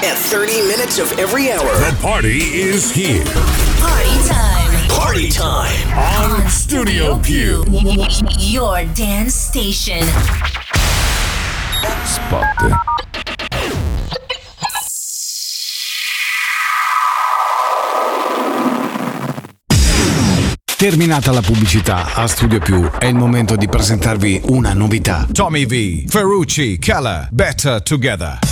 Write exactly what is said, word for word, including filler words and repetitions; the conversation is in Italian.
At thirty minutes of every hour. The party is here. Party time. Party time. On Studio Più. Your dance station. Spot. Terminata la pubblicità, a Studio Più è il momento di presentarvi una novità. Tommy V, Ferrucci, Keller, Better Together.